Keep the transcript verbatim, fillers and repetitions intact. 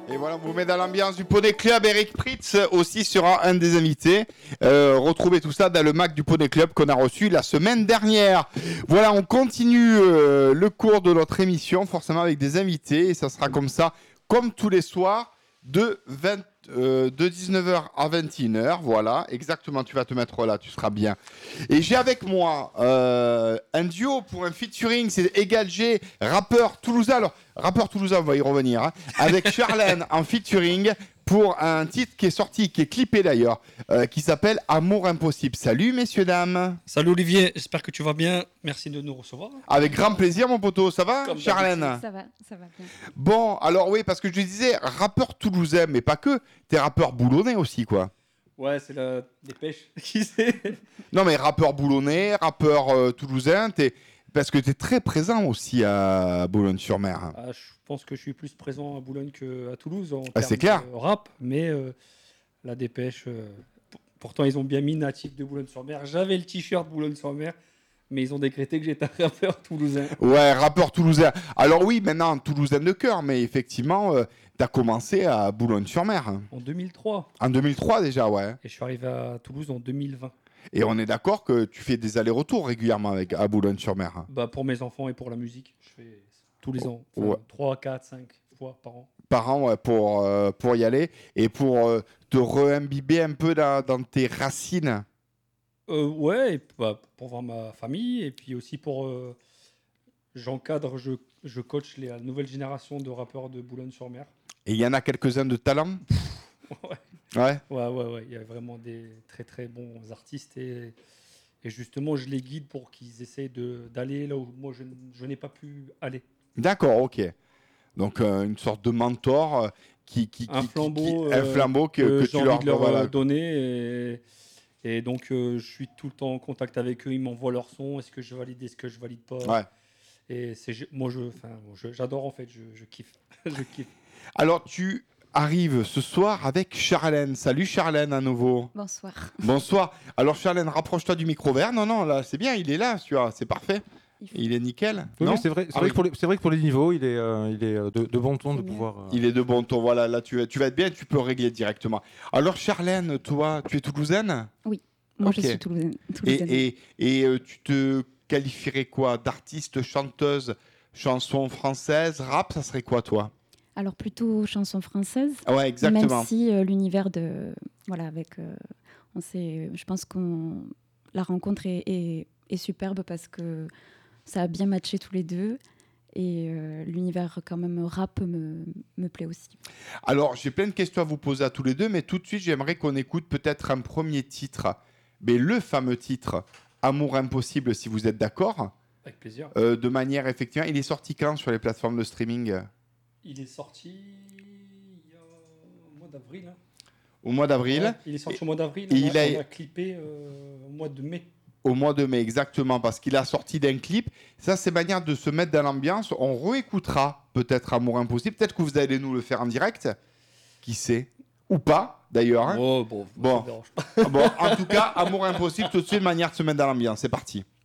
Et voilà, on vous met dans l'ambiance du Poney Club. Eric Pritz aussi sera un des invités. Euh, retrouvez tout ça dans le Mac du Poney Club qu'on a reçu la semaine dernière. Voilà, on continue euh, le cours de notre émission, forcément avec des invités. Et ça sera comme ça, comme tous les soirs, de, vingt, euh, de dix-neuf heures à vingt et une heures. Voilà, exactement, tu vas te mettre là, tu seras bien. Et j'ai avec moi euh, un duo pour un featuring, c'est Égal G, rappeur toulousain. Alors, rappeur toulousain, on va y revenir, hein, avec Charlène en featuring pour un titre qui est sorti, qui est clippé d'ailleurs, euh, qui s'appelle Amour Impossible. Salut messieurs, dames. Salut Olivier, j'espère que tu vas bien. Merci de nous recevoir. Avec grand plaisir mon poteau, ça va Comme Charlène? Ça va, ça va bien. Bon, alors oui, parce que je te disais, rappeur toulousain, mais pas que, t'es rappeur boulonnais aussi quoi. Ouais, c'est la dépêche. Qui sait? Non mais rappeur boulonnais, rappeur euh, toulousain, t'es... parce que t'es très présent aussi à Boulogne-sur-Mer. Ah, je pense que je suis plus présent à Boulogne qu'à Toulouse en Ah, c'est termes clair. de rap, mais euh, la dépêche, euh, p- pourtant ils ont bien mis natif de Boulogne-sur-Mer. J'avais le t-shirt Boulogne-sur-Mer, mais ils ont décrété que j'étais un rappeur toulousain. Ouais, rappeur toulousain. Alors oui, maintenant toulousain de cœur, mais effectivement, euh, t'as commencé à Boulogne-sur-Mer. hein. En deux mille trois, En deux mille trois déjà, ouais. et je suis arrivé à Toulouse en deux mille vingt. Et on est d'accord que tu fais des allers-retours régulièrement avec, à Boulogne-sur-Mer. hein. Bah, pour mes enfants et pour la musique, je fais tous les ans, Ouais. trois, quatre, cinq fois par an. Par an, ouais, pour, euh, pour y aller et pour euh, te re-imbiber un peu dans, dans tes racines. Euh, ouais, et, bah, pour voir ma famille et puis aussi pour. euh, j'encadre, je, je coach les, la nouvelle génération de rappeurs de Boulogne-sur-Mer. Et il y en a quelques-uns de talent. Ouais, Ouais. ouais, ouais, ouais. Il y a vraiment des très très bons artistes et, et justement, je les guide pour qu'ils essayent de, d'aller là où moi je, n- je n'ai pas pu aller. D'accord, ok. Donc euh, une sorte de mentor euh, qui, qui, Un qui- qui- flambeau, qui- un euh, flambeau que, que que j'ai tu envie leur, de leur voilà. euh, donner. Et, et donc, euh, je suis tout le temps en contact avec eux. Ils m'envoient leur son. Est-ce que je valide, est-ce que je valide pas? Ouais. Et c'est, je- moi, je, enfin, je- j'adore en fait. Je, je kiffe. je kiffe. Alors tu arrives ce soir avec Charlène. Salut Charlène à nouveau. Bonsoir. Bonsoir. Alors Charlène, rapproche-toi du micro vert. Non, non, là c'est bien, il est là, tu vois, c'est parfait. Il faut- Il est nickel. Oui, non oui, c'est vrai, c'est Ah vrai oui. que pour les, c'est vrai que pour les niveaux, il est, euh, il est euh, de, de bon ton de C'est bien. pouvoir. euh, Il est de bon ton, voilà, là tu, vas- tu vas être bien, tu peux régler directement. Alors Charlène, toi, tu es toulousaine? Moi, Ok. je suis toulousaine. toulousaine. Et, et, et euh, tu te qualifierais quoi? D'artiste, chanteuse, chanson française, rap, ça serait quoi toi? Alors, plutôt chanson française. Ah ouais, exactement. Même si euh, l'univers de. Voilà, avec. euh, on sait, je pense que la rencontre est, est, est superbe parce que ça a bien matché tous les deux. Et euh, l'univers, quand même, rap me, me plaît aussi. Alors, j'ai plein de questions à vous poser à tous les deux, mais tout de suite, j'aimerais qu'on écoute peut-être un premier titre, mais le fameux titre Amour Impossible, si vous êtes d'accord, Avec plaisir. euh, de manière effectivement. Il est sorti quand sur les plateformes de streaming? Il est sorti il y a au mois d'avril. hein. Au mois d'avril, Ouais, il est sorti Et- au mois d'avril. et on, il a, a- on a clippé euh, au mois de mai. au mois de mai, exactement, parce qu'il a sorti d'un clip. Ça, c'est manière de se mettre dans l'ambiance. On réécoutera peut-être Amour Impossible. Peut-être que vous allez nous le faire en direct. Qui sait? Ou pas, d'ailleurs. hein. Oh, bon, Bon. ça me dérange pas. Ah bon, en tout cas, Amour Impossible, tout de suite, manière de se mettre dans l'ambiance. C'est parti.